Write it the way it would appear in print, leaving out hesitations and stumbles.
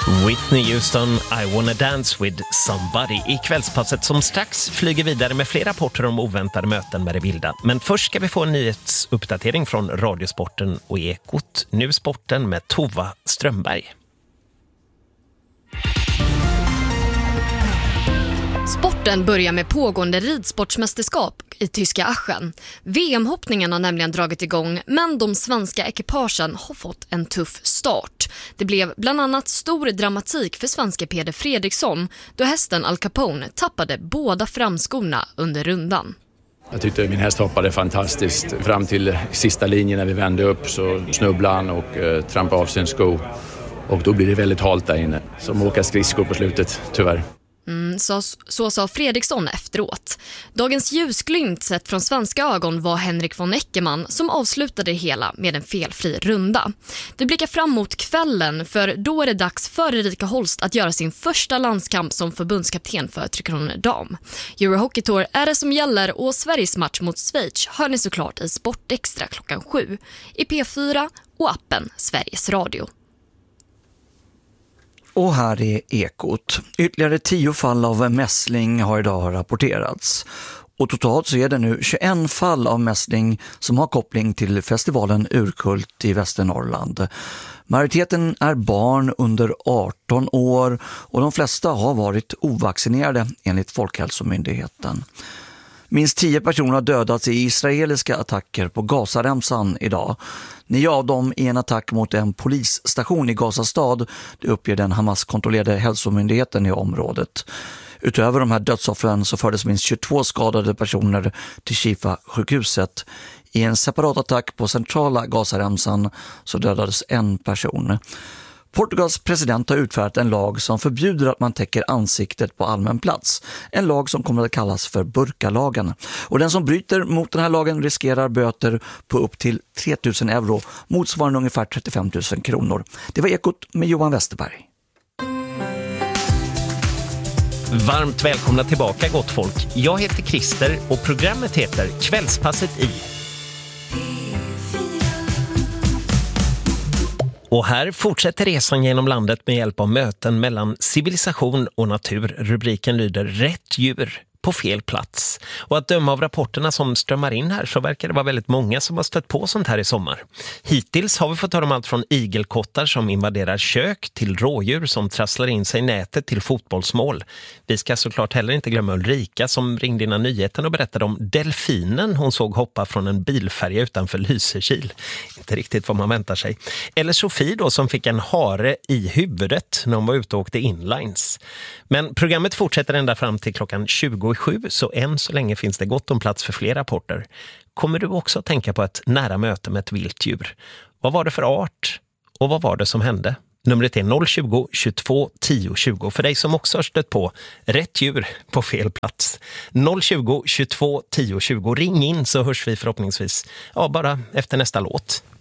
Whitney Houston, I wanna dance with somebody i kvällspasset som strax flyger vidare med fler rapporter om oväntade möten med det vilda. Men först ska vi få en nyhetsuppdatering från Radiosporten och Ekot. Nu sporten med Tova Strömberg. Sporten börjar med pågående ridsportsmästerskap i tyska Aachen. VM-hoppningen har nämligen dragit igång, men de svenska ekipagen har fått en tuff start. Det blev bland annat stor dramatik för svenska Peder Fredriksson då hästen Al Capone tappade båda framskorna under rundan. Jag tyckte min häst hoppade fantastiskt. Fram till sista linjen när vi vände upp så snubblade han och trampade av sin sko. Och då blir det väldigt halt där inne. Som åka skridskor på slutet, tyvärr. Så sa Fredriksson efteråt. Dagens ljusglimt sett från svenska ögon var Henrik von Eckermann som avslutade det hela med en felfri runda. Vi blickar fram mot kvällen, för då är det dags för Erika Holst att göra sin första landskamp som förbundskapten för Tre Kronor Dam. Eurohockey Tour är det som gäller och Sveriges match mot Schweiz hör ni såklart i Sportextra 7 i P4 och appen Sveriges Radio. Och här är Ekot. Ytterligare 10 fall av mässling har idag rapporterats. Och totalt så är det nu 21 fall av mässling som har koppling till festivalen Urkult i Västernorrland. Majoriteten är barn under 18 år och de flesta har varit ovaccinerade enligt Folkhälsomyndigheten. Minst 10 personer har dödats i israeliska attacker på Gazaremsan idag. 9 av dem i en attack mot en polisstation i Gazastad, det uppger den Hamas-kontrollerade hälsomyndigheten i området. Utöver de här dödsoffren så fördes minst 22 skadade personer till Shifa-sjukhuset. I en separat attack på centrala Gazaremsan så dödades en person. Portugals president har utfärdat en lag som förbjuder att man täcker ansiktet på allmän plats. En lag som kommer att kallas för burkalagen. Och den som bryter mot den här lagen riskerar böter på upp till 3 000 euro, motsvarande ungefär 35 000 kronor. Det var Ekot med Johan Westerberg. Varmt välkomna tillbaka, gott folk. Jag heter Christer och programmet heter Kvällspasset i. Och här fortsätter resan genom landet med hjälp av möten mellan civilisation och natur. Rubriken lyder Rätt djur på fel plats. Och att döma av rapporterna som strömmar in här så verkar det vara väldigt många som har stött på sånt här i sommar. Hittills har vi fått höra om allt från igelkottar som invaderar kök till rådjur som trasslar in sig i nätet till fotbollsmål. Vi ska såklart heller inte glömma Ulrika som ringde innan nyheten och berättade om delfinen hon såg hoppa från en bilfärja utanför Lysekil. Inte riktigt vad man väntar sig. Eller Sofie då som fick en hare i huvudet när hon var ute och åkte inlines. Men programmet fortsätter ända fram till klockan 27, så än så länge finns det gott om plats för fler rapporter. Kommer du också att tänka på ett nära möte med ett viltdjur? Vad var det för art? Och vad var det som hände? Numret är 020 22 10 20 för dig som också har stött på rätt djur på fel plats. 020 22 10 20. Ring in så hörs vi förhoppningsvis bara efter nästa låt.